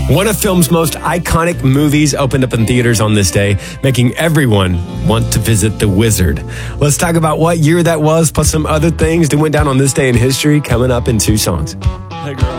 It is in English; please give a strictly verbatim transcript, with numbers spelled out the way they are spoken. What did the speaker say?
One of film's most iconic movies opened up in theaters on this day, making everyone want to visit The Wizard. Let's talk about what year that was, plus some other things that went down on this day in history, coming up in two songs. Hey, girl.